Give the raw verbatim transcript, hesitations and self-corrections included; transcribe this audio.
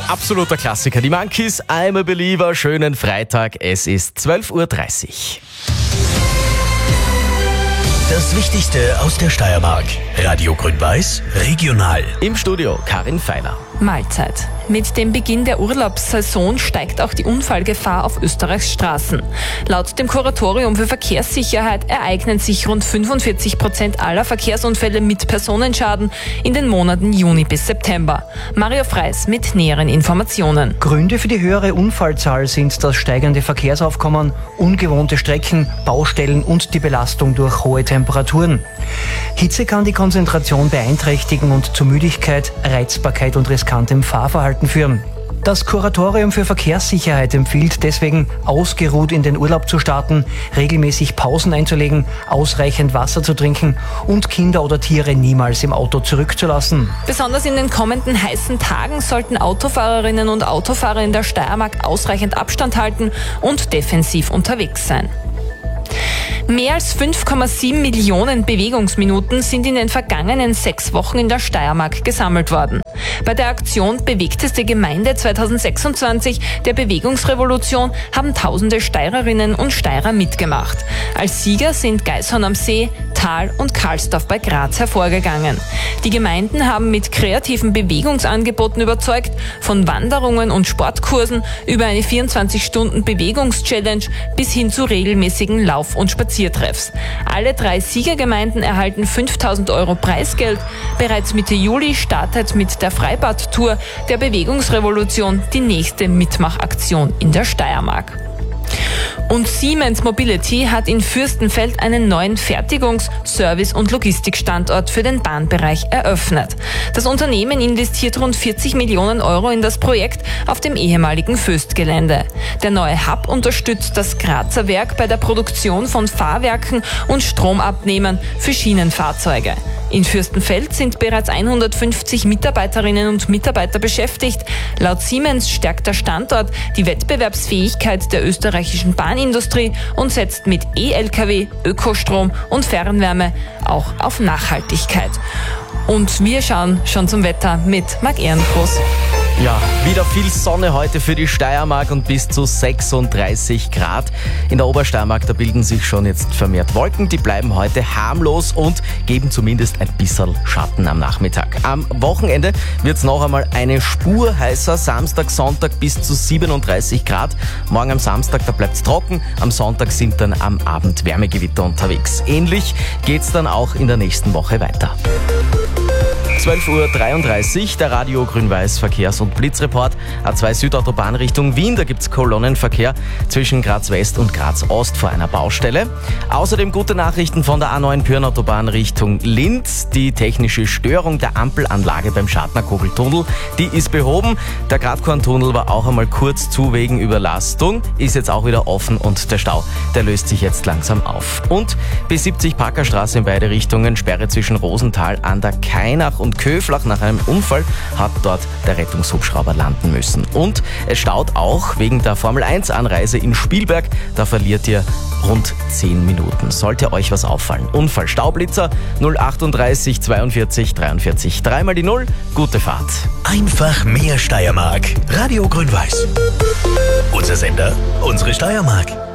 absoluter Klassiker. Die Monkeys, I'm a Believer. Schönen Freitag, es ist zwölf Uhr dreißig. Das Wichtigste aus der Steiermark. Radio Grün-Weiß, regional. Im Studio Karin Feiler. Mahlzeit. Mit dem Beginn der Urlaubssaison steigt auch die Unfallgefahr auf Österreichs Straßen. Laut dem Kuratorium für Verkehrssicherheit ereignen sich rund fünfundvierzig Prozent aller Verkehrsunfälle mit Personenschaden in den Monaten Juni bis September. Mario Freis mit näheren Informationen. Gründe für die höhere Unfallzahl sind das steigende Verkehrsaufkommen, ungewohnte Strecken, Baustellen und die Belastung durch hohe Temperaturen. Hitze kann die Konzentration beeinträchtigen und zu Müdigkeit, Reizbarkeit und riskantem Fahrverhalten führen. Das Kuratorium für Verkehrssicherheit empfiehlt deswegen, ausgeruht in den Urlaub zu starten, regelmäßig Pausen einzulegen, ausreichend Wasser zu trinken und Kinder oder Tiere niemals im Auto zurückzulassen. Besonders in den kommenden heißen Tagen sollten Autofahrerinnen und Autofahrer in der Steiermark ausreichend Abstand halten und defensiv unterwegs sein. Mehr als fünf Komma sieben Millionen Bewegungsminuten sind in den vergangenen sechs Wochen in der Steiermark gesammelt worden. Bei der Aktion Bewegteste Gemeinde zweitausendsechsundzwanzig der Bewegungsrevolution haben tausende Steirerinnen und Steirer mitgemacht. Als Sieger sind Gaishorn am See, Thal und Karlsdorf bei Graz hervorgegangen. Die Gemeinden haben mit kreativen Bewegungsangeboten überzeugt, von Wanderungen und Sportkursen über eine vierundzwanzig-Stunden-Bewegungs-Challenge bis hin zu regelmäßigen Lauf- und Spaziertreffs. Alle drei Siegergemeinden erhalten fünftausend Euro Preisgeld. Bereits Mitte Juli startet mit der Freibad-Tour der Bewegungsrevolution die nächste Mitmachaktion in der Steiermark. Und Siemens Mobility hat in Fürstenfeld einen neuen Fertigungs-, Service- und Logistikstandort für den Bahnbereich eröffnet. Das Unternehmen investiert rund vierzig Millionen Euro in das Projekt auf dem ehemaligen Föst-Gelände. Der neue Hub unterstützt das Grazer Werk bei der Produktion von Fahrwerken und Stromabnehmern für Schienenfahrzeuge. In Fürstenfeld sind bereits hundertfünfzig Mitarbeiterinnen und Mitarbeiter beschäftigt. Laut Siemens stärkt der Standort die Wettbewerbsfähigkeit der österreichischen Bahnindustrie und setzt mit E-L K W, Ökostrom und Fernwärme auch auf Nachhaltigkeit. Und wir schauen schon zum Wetter mit Marc Ehrengroß. Ja, wieder viel Sonne heute für die Steiermark und bis zu sechsunddreißig Grad. In der Obersteiermark, da bilden sich schon jetzt vermehrt Wolken. Die bleiben heute harmlos und geben zumindest ein bisschen Schatten am Nachmittag. Am Wochenende wird's noch einmal eine Spur heißer. Samstag, Sonntag bis zu siebenunddreißig Grad. Morgen am Samstag, da bleibt's trocken. Am Sonntag sind dann am Abend Wärmegewitter unterwegs. Ähnlich geht's dann auch in der nächsten Woche weiter. zwölf Uhr dreiunddreißig, der Radio Grün-Weiß Verkehrs- und Blitzreport. A zwei Südautobahn Richtung Wien, da gibt's Kolonnenverkehr zwischen Graz West und Graz Ost vor einer Baustelle. Außerdem gute Nachrichten von der A neun Pyrnautobahn Richtung Linz. Die technische Störung der Ampelanlage beim Schartner-Kogel-Tunnel, die ist behoben. Der Gradkorn-Tunnel war auch einmal kurz zu wegen Überlastung, ist jetzt auch wieder offen und der Stau, der löst sich jetzt langsam auf. Und B siebzig Packerstraße in beide Richtungen, Sperre zwischen Rosenthal an der Kainach und Köflach. Nach einem Unfall hat dort der Rettungshubschrauber landen müssen. Und es staut auch wegen der Formel eins Anreise in Spielberg. Da verliert ihr rund zehn Minuten. Sollte euch was auffallen. Unfall Staublitzer null achtunddreißig zweiundvierzig dreiundvierzig. Dreimal die Null. Gute Fahrt. Einfach mehr Steiermark. Radio Grün-Weiß. Unser Sender, unsere Steiermark.